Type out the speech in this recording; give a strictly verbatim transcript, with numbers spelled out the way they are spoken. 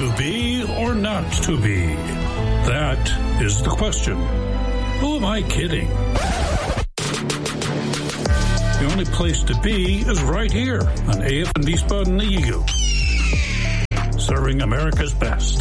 To be or not to be? That is the question. Who am I kidding? The only place to be is right here on A F N Wiesbaden Eagle, serving America's best.